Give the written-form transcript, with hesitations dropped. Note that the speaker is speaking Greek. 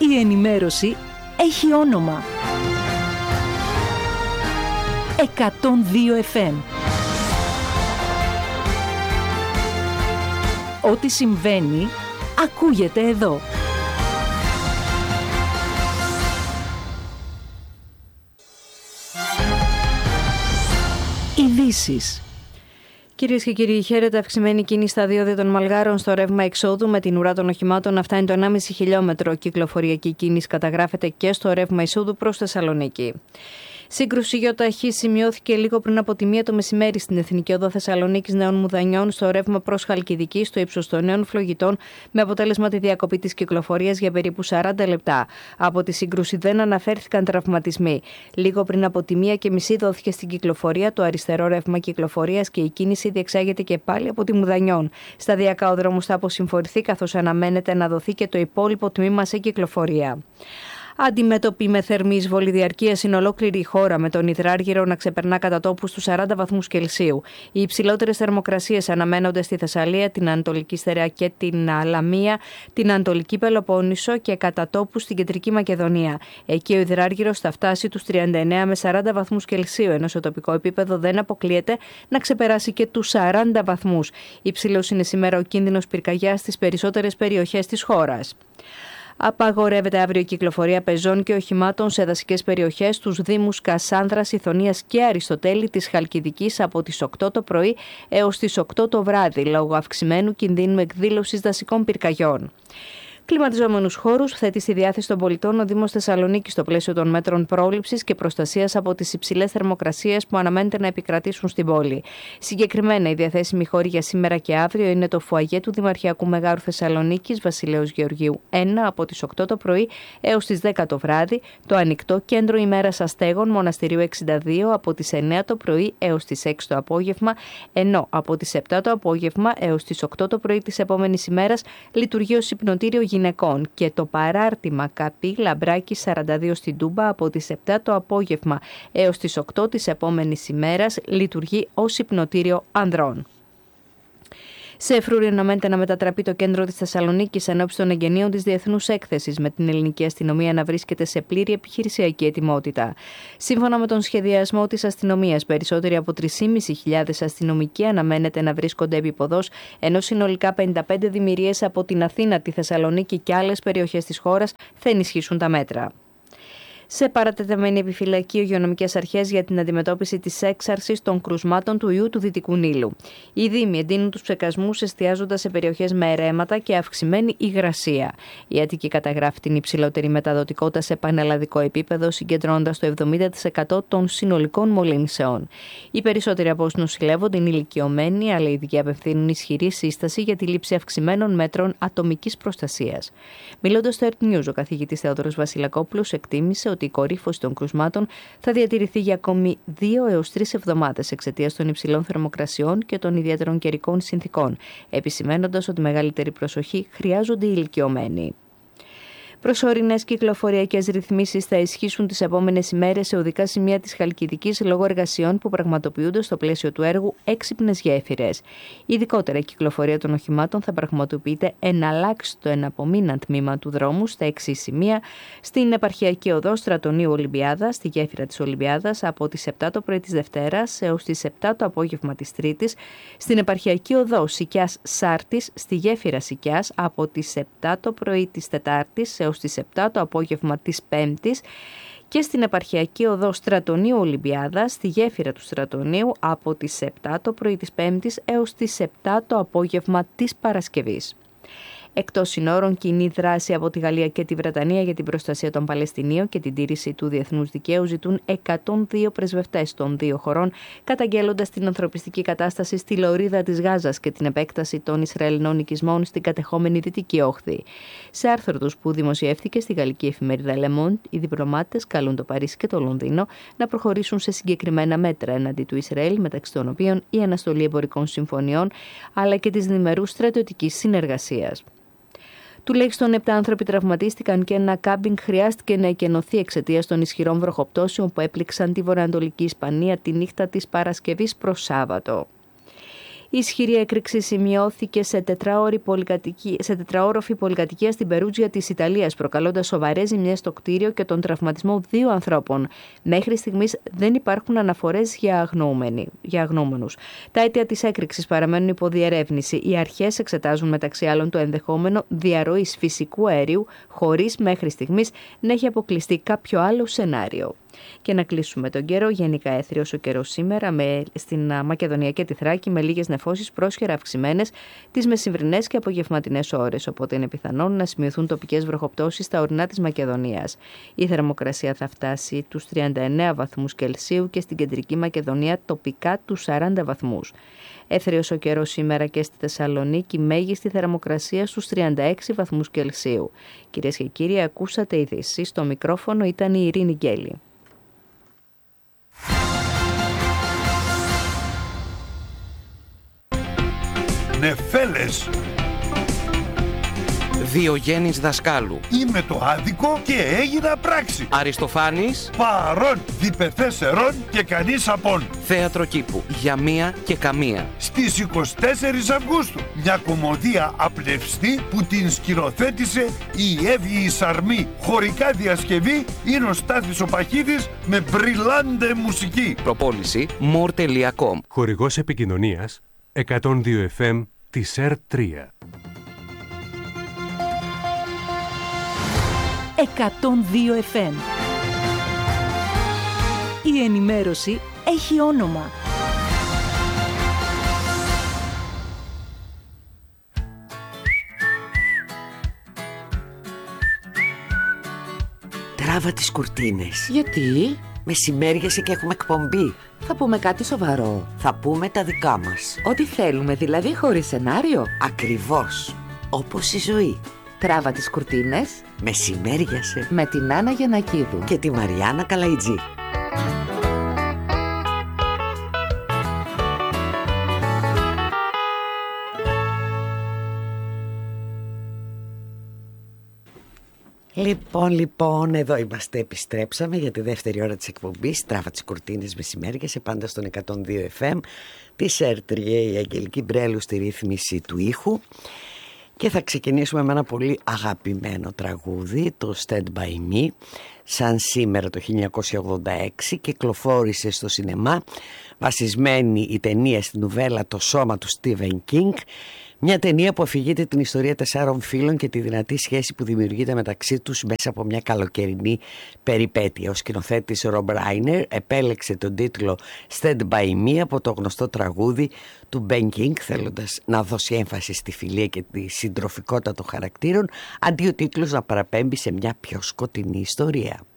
Η ενημέρωση έχει όνομα. 102 FM. Ό,τι συμβαίνει, ακούγεται εδώ. Ειδήσεις. Κυρίες και κύριοι, χαίρετε. Αυξημένη κίνηση στα διόδια των Μαλγάρων στο ρεύμα εξόδου με την ουρά των οχημάτων να φτάνει το 1,5 χιλιόμετρο. Κυκλοφοριακή κίνηση καταγράφεται και στο ρεύμα εισόδου προς Θεσσαλονίκη. Σύγκρουση ΙΟΤΑΧ σημειώθηκε λίγο πριν από τη 1 το μεσημέρι στην Εθνική Οδό Θεσσαλονίκης Νέων Μουδανιών στο ρεύμα προς Χαλκιδική στο ύψος των νέων φλογητών, με αποτέλεσμα τη διακοπή της κυκλοφορίας για περίπου 40 λεπτά. Από τη σύγκρουση δεν αναφέρθηκαν τραυματισμοί. Λίγο πριν από τη 1:30 δόθηκε στην κυκλοφορία το αριστερό ρεύμα κυκλοφορίας και η κίνηση διεξάγεται και πάλι από τη Μουδανιών. Σταδιακά ο δρόμος θα αποσυμφορηθεί, καθώς αναμένεται να δοθεί και το υπόλοιπο τμήμα σε κυκλοφορία. Αντιμέτωπη με θερμή εισβολή διαρκείας είναι ολόκληρη η χώρα, με τον υδράργυρο να ξεπερνά κατά τόπους στους 40 βαθμούς Κελσίου. Οι υψηλότερες θερμοκρασίες αναμένονται στη Θεσσαλία, την Ανατολική Στερεά και την Λαμία, την Ανατολική Πελοπόννησο και κατά τόπους στην Κεντρική Μακεδονία. Εκεί ο υδράργυρος θα φτάσει τους 39 με 40 βαθμούς Κελσίου, ενώ στο τοπικό επίπεδο δεν αποκλείεται να ξεπεράσει και τους 40 βαθμούς. Υψηλός είναι σήμερα ο κίνδυνος πυρκαγιάς στις περισσότερες περιοχές της χώρας. Απαγορεύεται αύριο η κυκλοφορία πεζών και οχημάτων σε δασικές περιοχές στους δήμους Κασάνδρας, Ιθωνίας και Αριστοτέλη της Χαλκιδικής από τις 8 το πρωί έως τις 8 το βράδυ, λόγω αυξημένου κινδύνου εκδήλωσης δασικών πυρκαγιών. Κλιματιζόμενους χώρους θέτει στη διάθεση των πολιτών ο Δήμος Θεσσαλονίκης στο πλαίσιο των μέτρων πρόληψης και προστασίας από τις υψηλές θερμοκρασίες που αναμένεται να επικρατήσουν στην πόλη. Συγκεκριμένα, οι διαθέσιμοι χώροι για σήμερα και αύριο είναι το φουαγέ του Δημαρχιακού Μεγάρου Θεσσαλονίκης Βασιλέως Γεωργίου 1 από τις 8 το πρωί έως τις 10 το βράδυ, το ανοιχτό κέντρο ημέρας αστέγων Μοναστηρίου 62 από τις 9 το πρωί έως τις 6 το απόγευμα, ενώ από τις 7 το απόγευμα έως τις 8 το πρωί της επόμενης ημέρας λειτουργεί ως υπνοτήριο γυναικών, και το παράρτημα Καπή Λαμπράκη 42 στην Τούμπα από τις 7 το απόγευμα έως τις 8 της επόμενης ημέρας λειτουργεί ως υπνοτήριο ανδρών. Σε Φρούρη αναμένεται να μετατραπεί το κέντρο της Θεσσαλονίκης ενόψει των εγγενείων της Διεθνούς Έκθεσης, με την ελληνική αστυνομία να βρίσκεται σε πλήρη επιχειρησιακή ετοιμότητα. Σύμφωνα με τον σχεδιασμό της αστυνομίας, περισσότεροι από 3.500 αστυνομικοί αναμένεται να βρίσκονται επίποδος, ενώ συνολικά 55 δημιουργίες από την Αθήνα, τη Θεσσαλονίκη και άλλες περιοχές της χώρας θα ενισχύσουν τα μέτρα. Σε παρατεταμένη επιφυλακή υγειονομικές αρχές για την αντιμετώπιση της έξαρσης των κρουσμάτων του ιού του Δυτικού Νείλου. Οι δήμοι εντείνουν τους ψεκασμούς εστιάζοντας σε περιοχές με ερέματα και αυξημένη υγρασία. Η Αττική καταγράφει την υψηλότερη μεταδοτικότητα σε πανελλαδικό επίπεδο, συγκεντρώνοντας το 70% των συνολικών μολύνσεων. Οι περισσότεροι από όσους νοσηλεύονται είναι ηλικιωμένοι, αλλά οι ειδικοί απευθύνουν ισχυρή σύσταση για τη λήψη αυξημένων μέτρων ατομικής προστασίας. Μιλώντας στο Earth News, ο καθηγητής Θεόδωρος Βασιλακόπουλος εκτίμησε ότι η κορύφωση των κρουσμάτων θα διατηρηθεί για ακόμη 2 έως 3 εβδομάδες εξαιτίας των υψηλών θερμοκρασιών και των ιδιαίτερων καιρικών συνθηκών, επισημαίνοντας ότι μεγαλύτερη προσοχή χρειάζονται οι ηλικιωμένοι. Προσωρινές κυκλοφοριακές ρυθμίσεις θα ισχύσουν τις επόμενες ημέρες σε οδικά σημεία της Χαλκιδικής λόγω εργασιών που πραγματοποιούνται στο πλαίσιο του έργου Έξυπνες Γέφυρες. Ειδικότερα, η κυκλοφορία των οχημάτων θα πραγματοποιείται εναλλάξιστο ένα από μήνα τμήμα του δρόμου στα εξής σημεία: στην επαρχιακή οδό Στρατονίου Ολυμπιάδα, στη γέφυρα της Ολυμπιάδας από τις 7 το πρωί της Δευτέρας έως τις 7 το απόγευμα της Τρίτης, στην επαρχιακή οδό Σικιάς Σάρτης, στη γέφυρα Σικιάς από τις 7 το πρωί της Τετάρτης έως τις 7 το απόγευμα της Πέμπτης, και στην επαρχιακή οδό Στρατονίου Ολυμπιάδα στη γέφυρα του Στρατονίου από τις 7 το πρωί της Πέμπτης έως τις 7 το απόγευμα της Παρασκευής. Εκτός συνόρων, κοινή δράση από τη Γαλλία και τη Βρετανία για την προστασία των Παλαιστινίων και την τήρηση του διεθνούς δικαίου ζητούν 102 πρεσβευτές των δύο χωρών, καταγγέλλοντας την ανθρωπιστική κατάσταση στη λωρίδα της Γάζας και την επέκταση των Ισραηλινών οικισμών στην κατεχόμενη Δυτική Όχθη. Σε άρθρο τους που δημοσιεύτηκε στη γαλλική εφημερίδα Le Monde, οι διπλωμάτες καλούν το Παρίσι και το Λονδίνο να προχωρήσουν σε συγκεκριμένα μέτρα εναντί του Ισραήλ, μεταξύ των οποίων η αναστολή εμπορικών συμφωνιών αλλά και της διμερούς στρατιωτικής συνεργασίας. Τουλάχιστον 7 άνθρωποι τραυματίστηκαν και ένα κάμπινγκ χρειάστηκε να εκενωθεί εξαιτίας των ισχυρών βροχοπτώσεων που έπληξαν τη βορειοανατολική Ισπανία τη νύχτα της Παρασκευής προς Σάββατο. Η ισχυρή έκρηξη σημειώθηκε σε τετραόροφη πολυκατοικία στην Περούτζια της Ιταλίας, προκαλώντας σοβαρές ζημιές στο κτίριο και τον τραυματισμό 2 ανθρώπων. Μέχρι στιγμής δεν υπάρχουν αναφορές για αγνοούμενους. Τα αίτια της έκρηξης παραμένουν υπό διερεύνηση. Οι αρχές εξετάζουν μεταξύ άλλων το ενδεχόμενο διαρροής φυσικού αερίου, χωρίς μέχρι στιγμής να έχει αποκλειστεί κάποιο άλλο σενάριο. Και να κλείσουμε τον καιρό. Γενικά έθριος ο καιρός σήμερα στην Μακεδονία και τη Θράκη, με λίγες νεφώσεις πρόσχερα αυξημένες τις μεσημβρινές και απογευματινές ώρες, οπότε είναι πιθανόν να σημειωθούν τοπικές βροχοπτώσεις στα ορεινά της Μακεδονίας. Η θερμοκρασία θα φτάσει τους 39 βαθμούς Κελσίου και στην κεντρική Μακεδονία τοπικά τους 40 βαθμούς. Έθριος ο καιρός σήμερα και στη Θεσσαλονίκη, μέγιστη θερμοκρασία στους 36 βαθμούς Κελσίου. Κυρίες και κύριοι, ακούσατε ειδήσεις. Στο μικρόφωνο ήταν η Ειρήνη Γκέλη. Νεφέλες. Διογέννης Δασκάλου. Είμαι το άδικο και έγινα πράξη. Αριστοφάνης. Παρών, διπεθέσερον και κανείς απόν. Θέατρο κήπου. Για μία και καμία. Στις 24 Αυγούστου. Μια κομμωδία απνευστή που την σκηνοθέτησε η Εύη Σαρμή. Χωρικά διασκευή είναι ο Στάθης ο Παχίδης με μπριλάντε μουσική. Προπόληση more.com. Χορηγός επικοινωνίας 102 FM της ΕΡΤ3. 102 FM. Η ενημέρωση έχει όνομα. Τράβα τις κουρτίνες. Γιατί? Μεσημέριασε και έχουμε εκπομπή. Θα πούμε κάτι σοβαρό. Θα πούμε τα δικά μας. Ό,τι θέλουμε, δηλαδή χωρίς σενάριο. Ακριβώς. Όπως η ζωή. Τράβα τις κουρτίνες. Μεσημέριασε. Με την Άννα Γιαννακίδου Και τη Μαριάννα Καλαϊτζή. Λοιπόν, εδώ είμαστε, επιστρέψαμε για τη δεύτερη ώρα της εκπομπής. Τράβα τις κουρτίνες μεσημέριασε, πάντα στον 102 FM της ΕΡΤ3, η Αγγελική Μπρέλου στη ρύθμιση του ήχου. Και θα ξεκινήσουμε με ένα πολύ αγαπημένο τραγούδι, το Stand By Me. Σαν σήμερα το 1986 κυκλοφόρησε στο σινεμά, βασισμένη η ταινία στην νουβέλα «Το σώμα» του Stephen King. Μια ταινία που αφηγείται την ιστορία 4 φίλων και τη δυνατή σχέση που δημιουργείται μεταξύ τους μέσα από μια καλοκαιρινή περιπέτεια. Ο σκηνοθέτης Rob Reiner επέλεξε τον τίτλο Stand By Me από το γνωστό τραγούδι του Ben King, θέλοντας να δώσει έμφαση στη φιλία και τη συντροφικότητα των χαρακτήρων, αντί ο τίτλος να παραπέμπει σε μια πιο σκοτεινή ιστορία.